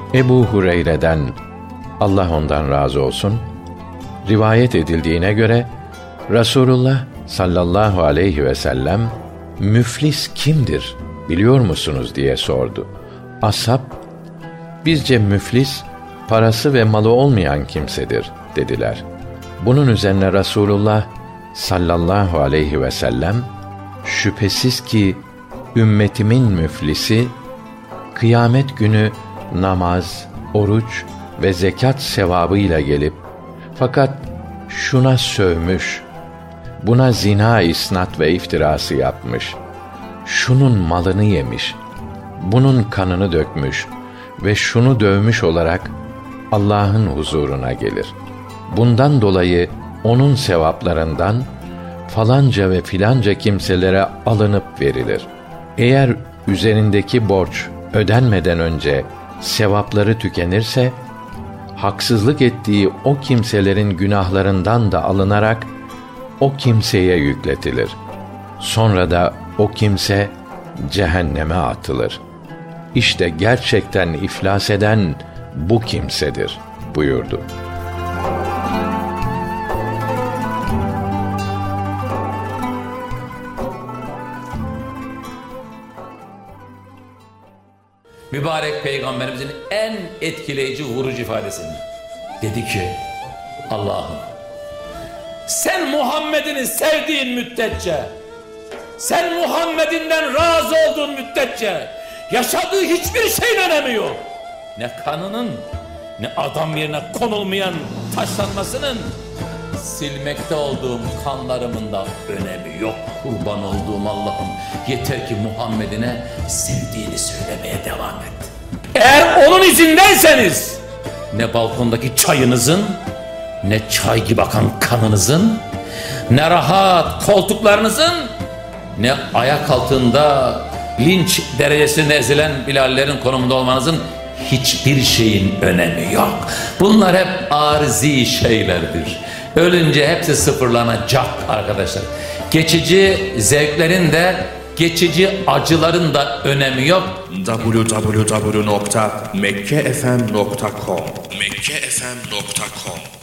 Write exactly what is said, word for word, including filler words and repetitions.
Ebu Hureyre'den, Allah ondan razı olsun, rivayet edildiğine göre Resulullah sallallahu aleyhi ve sellem müflis kimdir biliyor musunuz diye sordu. Ashab, bizce müflis parası ve malı olmayan kimsedir dediler. Bunun üzerine Resulullah sallallahu aleyhi ve sellem, şüphesiz ki ümmetimin müflisi kıyamet günü namaz, oruç ve zekat sevabıyla gelip fakat şuna sövmüş, buna zina isnat ve iftirası yapmış, şunun malını yemiş, bunun kanını dökmüş ve şunu dövmüş olarak Allah'ın huzuruna gelir. Bundan dolayı onun sevaplarından falanca ve filanca kimselere alınıp verilir. Eğer üzerindeki borç ödenmeden önce sevapları tükenirse, haksızlık ettiği o kimselerin günahlarından da alınarak o kimseye yükletilir. Sonra da o kimse cehenneme atılır. İşte gerçekten iflas eden bu kimsedir buyurdu. Mübarek Peygamberimizin en etkileyici, vurucu ifadesini dedi ki, Allah'ım sen Muhammed'ini sevdiğin müddetçe, sen Muhammed'inden razı olduğun müddetçe yaşadığı hiçbir şeyin önemi yok. Ne kanının, ne adam yerine konulmayan taşlanmasının, silmekte olduğum kanlarımın da önemi yok. Kurban olduğum Allah'ım, yeter ki Muhammed'ine sevdiğini söylemeye devam et. Eğer onun izindenseniz, ne balkondaki çayınızın, ne çay gibi akan kanınızın, ne rahat koltuklarınızın, ne ayak altında linç derecesine ezilen Bilallerin konumunda olmanızın hiçbir şeyin önemi yok. Bunlar hep arzi şeylerdir. Ölünce hepsi sıfırlanacak arkadaşlar. Geçici zevklerin de, geçici acıların da önemi yok. double-u double-u double-u nokta mekke f m nokta com mekke f m nokta com